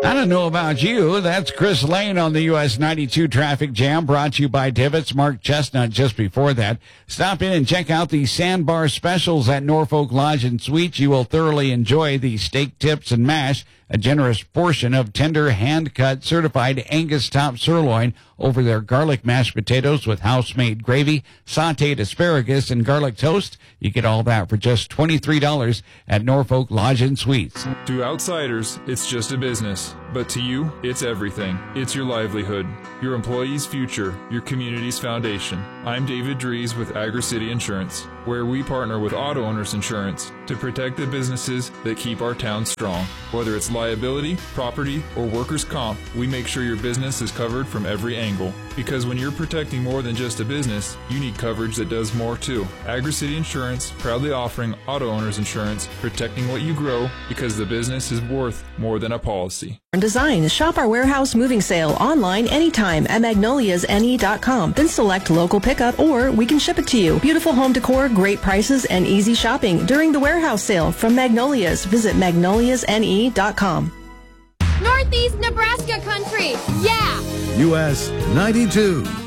I don't know about you. That's Chris Lane on the US 92 Traffic Jam, brought to you by Divots. Mark Chestnut just before that. Stop in and check out the Sandbar specials at Norfolk Lodge and Suites. You will thoroughly enjoy the steak tips and mash, a generous portion of tender, hand-cut, certified Angus top sirloin over their garlic mashed potatoes with house-made gravy, sautéed asparagus, and garlic toast. You get all that for just $23 at Norfolk Lodge and Suites. To outsiders, it's just a business. But to you, it's everything. It's your livelihood, your employees' future, your community's foundation. I'm David Dries with Agri-City Insurance, where we partner with Auto Owners Insurance to protect the businesses that keep our town strong. Whether it's liability, property, or workers' comp, we make sure your business is covered from every angle. Because when you're protecting more than just a business, you need coverage that does more too. Agri-City Insurance, proudly offering Auto Owners Insurance, protecting what you grow because the business is worth more than a policy. Design. Shop our warehouse moving sale online anytime at magnoliasne.com. Then select local pickup or we can ship it to you. Beautiful home decor, great prices, and easy shopping during the warehouse sale from Magnolias. Visit magnoliasne.com. Northeast Nebraska country, yeah! US 92.